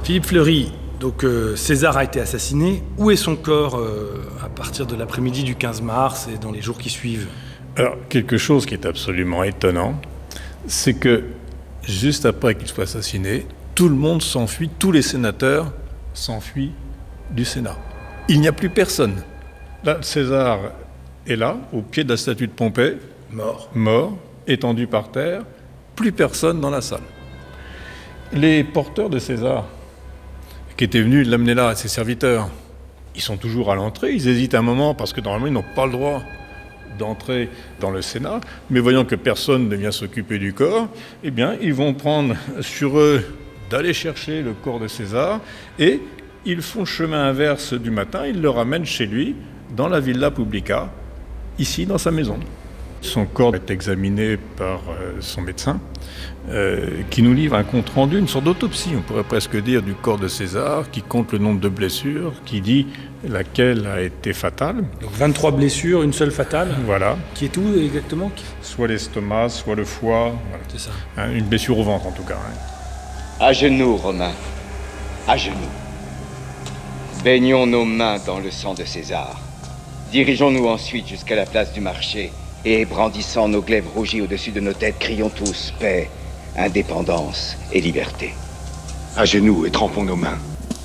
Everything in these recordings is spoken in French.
Philippe Fleury, donc César a été assassiné. Où est son corps à partir de l'après-midi du 15 mars et dans les jours qui suivent ? Alors, quelque chose qui est absolument étonnant, c'est que juste après qu'il soit assassiné, tout le monde s'enfuit, tous les sénateurs s'enfuient du Sénat. Il n'y a plus personne. Là, César est là, au pied de la statue de Pompée, mort, étendu par terre, plus personne dans la salle. Les porteurs de César, qui étaient venus l'amener là à ses serviteurs, ils sont toujours à l'entrée, ils hésitent un moment parce que normalement ils n'ont pas le droit d'entrer dans le Sénat, mais voyant que personne ne vient s'occuper du corps, eh bien ils vont prendre sur eux d'aller chercher le corps de César et ils font chemin inverse du matin, ils le ramènent chez lui, dans la Villa Publica, ici dans sa maison. Son corps est examiné par son médecin, qui nous livre un compte-rendu, une sorte d'autopsie, on pourrait presque dire, du corps de César, qui compte le nombre de blessures, qui dit laquelle a été fatale. Donc 23 blessures, une seule fatale. Voilà. Qui est où exactement ? Soit l'estomac, soit le foie. Voilà. C'est ça. Une blessure au ventre en tout cas. À genoux, Romains. À genoux. Baignons nos mains dans le sang de César. Dirigeons-nous ensuite jusqu'à la place du marché et, brandissant nos glaives rougies au-dessus de nos têtes, crions tous paix, indépendance et liberté. À genoux et trempons nos mains.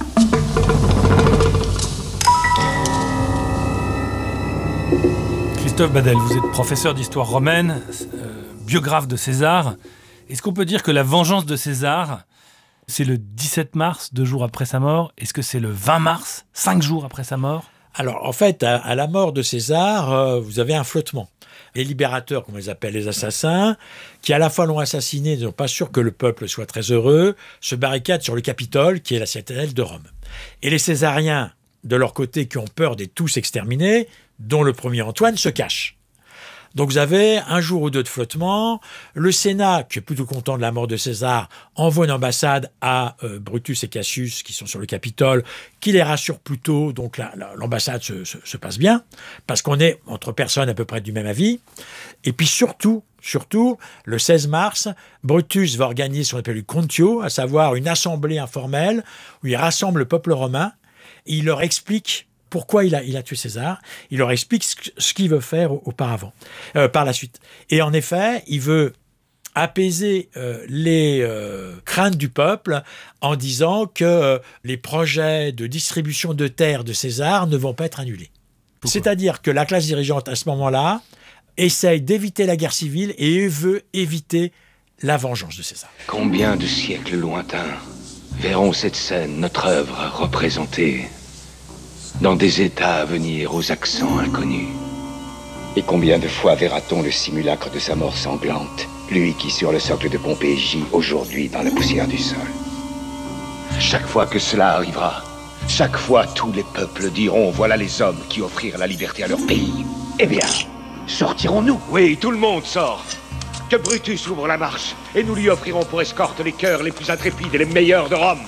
Christophe Badel, vous êtes professeur d'histoire romaine, biographe de César. Est-ce qu'on peut dire que la vengeance de César, c'est le 17 mars, 2 jours après sa mort ? Est-ce que c'est le 20 mars, 5 jours après sa mort ? Alors, en fait, à la mort de César, vous avez un flottement. Les libérateurs, comme on les appelle, les assassins, qui à la fois l'ont assassiné, ne sont pas sûrs que le peuple soit très heureux, se barricadent sur le Capitole, qui est la citadelle de Rome. Et les Césariens, de leur côté, qui ont peur d'être tous exterminés, dont le premier Antoine, se cachent. Donc vous avez un jour ou deux de flottement. Le Sénat, qui est plutôt content de la mort de César, envoie une ambassade à Brutus et Cassius, qui sont sur le Capitole, qui les rassure plutôt. Donc l'ambassade se passe bien, parce qu'on est entre personnes à peu près du même avis. Et puis surtout, le 16 mars, Brutus va organiser ce qu'on appelle le Contio, à savoir une assemblée informelle, où il rassemble le peuple romain, et il leur explique pourquoi il a tué César. Il leur explique ce qu'il veut faire par la suite. Et en effet, il veut apaiser les craintes du peuple en disant que les projets de distribution de terres de César ne vont pas être annulés. Pourquoi ? C'est-à-dire que la classe dirigeante, à ce moment-là, essaye d'éviter la guerre civile et veut éviter la vengeance de César. Combien de siècles lointains verront cette scène, notre œuvre, représentée dans des états à venir aux accents inconnus? Et combien de fois verra-t-on le simulacre de sa mort sanglante, lui qui sur le socle de Pompée gît aujourd'hui dans la poussière du sol? Chaque fois que cela arrivera, chaque fois tous les peuples diront: voilà les hommes qui offrirent la liberté à leur pays. Eh bien, sortirons-nous? Oui, tout le monde sort. Que Brutus ouvre la marche, et nous lui offrirons pour escorte les cœurs les plus intrépides et les meilleurs de Rome.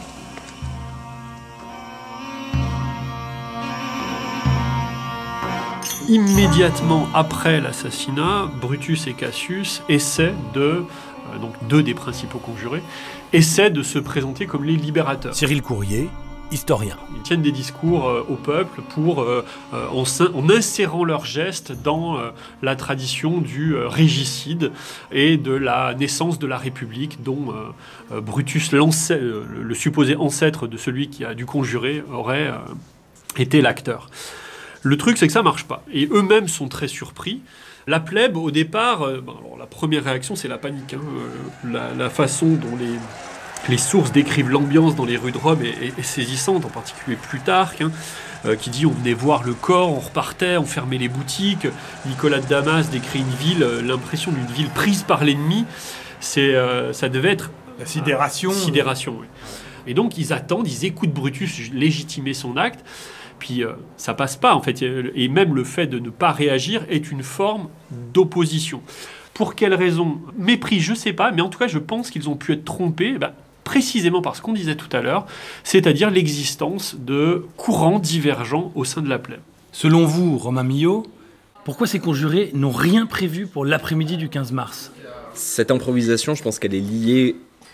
Immédiatement après l'assassinat, Brutus et Cassius essaient donc deux des principaux conjurés, essaient de se présenter comme les libérateurs. Cyril Courrier, historien. Ils tiennent des discours au peuple en insérant leurs gestes dans la tradition du régicide et de la naissance de la République dont Brutus, le supposé ancêtre de celui qui a dû conjurer, aurait été l'acteur. Le truc, c'est que ça marche pas. Et eux-mêmes sont très surpris. La plèbe, au départ, alors la première réaction, c'est la panique. La façon dont les sources décrivent l'ambiance dans les rues de Rome est saisissante, en particulier Plutarque, qui dit on venait voir le corps, on repartait, on fermait les boutiques. Nicolas de Damas décrit une ville, l'impression d'une ville prise par l'ennemi. Ça devait être... La sidération. Sidération, oui. Et donc, ils attendent, ils écoutent Brutus légitimer son acte. Puis ça passe pas en fait, et même le fait de ne pas réagir est une forme d'opposition. Pour quelle raison ? Mépris, je sais pas, mais en tout cas je pense qu'ils ont pu être trompés, précisément par ce qu'on disait tout à l'heure, c'est-à-dire l'existence de courants divergents au sein de la plèbe. Selon vous, Romain Millot, pourquoi ces conjurés n'ont rien prévu pour l'après-midi du 15 mars ? Cette improvisation, je pense qu'elle est liée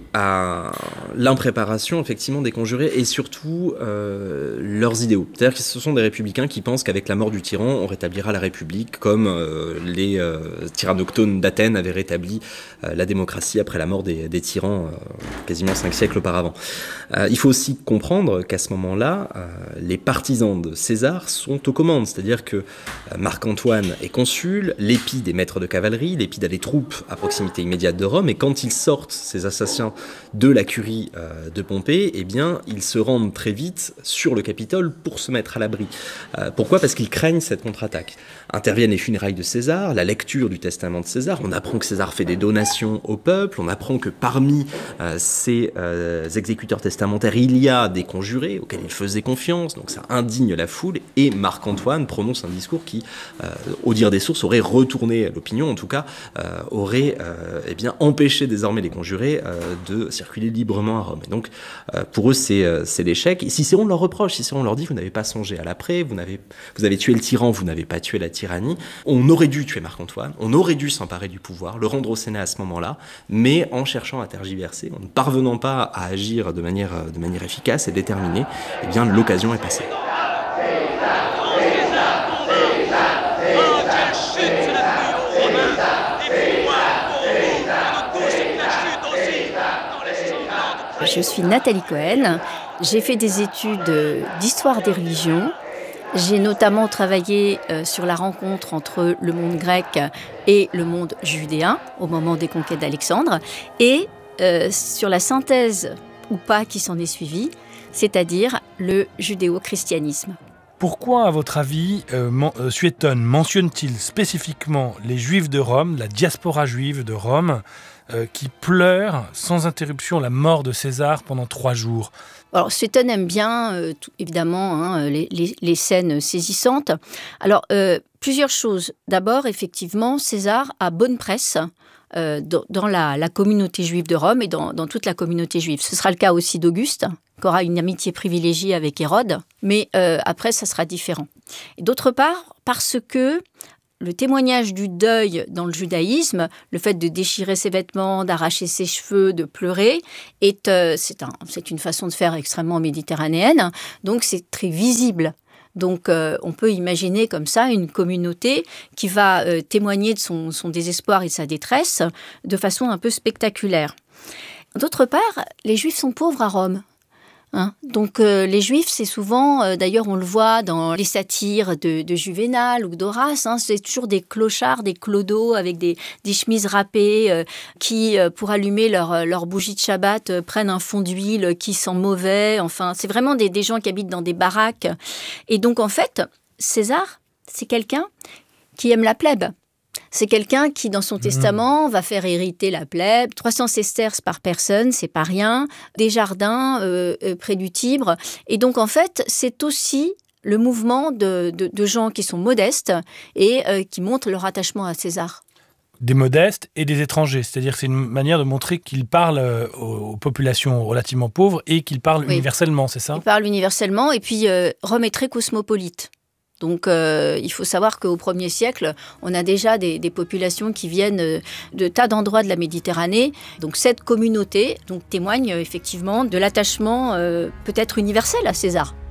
à l'impréparation effectivement des conjurés et surtout leurs idéaux. C'est-à-dire que ce sont des républicains qui pensent qu'avec la mort du tyran, on rétablira la République comme les tyrannoctones d'Athènes avaient rétabli la démocratie après la mort des tyrans quasiment 5 siècles auparavant. Il faut aussi comprendre qu'à ce moment-là, les partisans de César sont aux commandes, c'est-à-dire que Marc-Antoine est consul, Lépide est maître de cavalerie, Lépide a des troupes à proximité immédiate de Rome, et quand ils sortent, ces assassins, de la curie de Pompée, eh bien, ils se rendent très vite sur le Capitole pour se mettre à l'abri. Pourquoi ? Parce qu'ils craignent cette contre-attaque. Interviennent les funérailles de César, la lecture du testament de César, on apprend que César fait des donations au peuple, on apprend que parmi ces exécuteurs testamentaires, il y a des conjurés auxquels il faisait confiance, donc ça indigne la foule, et Marc-Antoine prononce un discours qui, au dire des sources, aurait retourné l'opinion, en tout cas, aurait empêché désormais les conjurés de circuler librement à Rome. Et donc, pour eux, c'est l'échec. Et Cicéron leur reproche, Cicéron leur dit, vous n'avez pas songé à l'après, vous avez tué le tyran, vous n'avez pas tué la tyrannie. On aurait dû tuer Marc-Antoine, on aurait dû s'emparer du pouvoir, le rendre au Sénat à ce moment-là, mais en cherchant à tergiverser, en ne parvenant pas à agir de manière efficace et déterminée, eh bien, l'occasion est passée. Je suis Nathalie Cohen, j'ai fait des études d'histoire des religions. J'ai notamment travaillé sur la rencontre entre le monde grec et le monde judéen au moment des conquêtes d'Alexandre et sur la synthèse ou pas qui s'en est suivie, c'est-à-dire le judéo-christianisme. Pourquoi, à votre avis, Suétone mentionne-t-il spécifiquement les Juifs de Rome, la diaspora juive de Rome, qui pleurent sans interruption la mort de César pendant 3 jours ? Alors, Suétone aime bien, évidemment, les scènes saisissantes. Alors, plusieurs choses. D'abord, effectivement, César a bonne presse dans la communauté juive de Rome et dans toute la communauté juive. Ce sera le cas aussi d'Auguste, qui aura une amitié privilégiée avec Hérode, mais après, ça sera différent. Et d'autre part, parce que le témoignage du deuil dans le judaïsme, le fait de déchirer ses vêtements, d'arracher ses cheveux, de pleurer, c'est une façon de faire extrêmement méditerranéenne, donc c'est très visible. Donc on peut imaginer comme ça une communauté qui va témoigner de son désespoir et de sa détresse de façon un peu spectaculaire. D'autre part, les Juifs sont pauvres à Rome. Donc les Juifs, c'est souvent, d'ailleurs on le voit dans les satires de Juvénal ou d'Horace, c'est toujours des clochards, des clodos avec des chemises râpées qui, pour allumer leur bougie de Shabbat, prennent un fond d'huile qui sent mauvais. Enfin, c'est vraiment des gens qui habitent dans des baraques. Et donc en fait, César, c'est quelqu'un qui aime la plèbe. C'est quelqu'un qui, dans son testament, va faire hériter la plèbe. 300 sesterces par personne, c'est pas rien. Des jardins près du Tibre. Et donc, en fait, c'est aussi le mouvement de gens qui sont modestes et qui montrent leur attachement à César. Des modestes et des étrangers. C'est-à-dire que c'est une manière de montrer qu'il parle aux populations relativement pauvres et qu'il parle universellement, c'est ça ? Il parle universellement. Et puis, Rome est très cosmopolite. Donc, il faut savoir qu'au 1er siècle, on a déjà des populations qui viennent de tas d'endroits de la Méditerranée. Donc, cette communauté témoigne effectivement de l'attachement peut-être universel à César.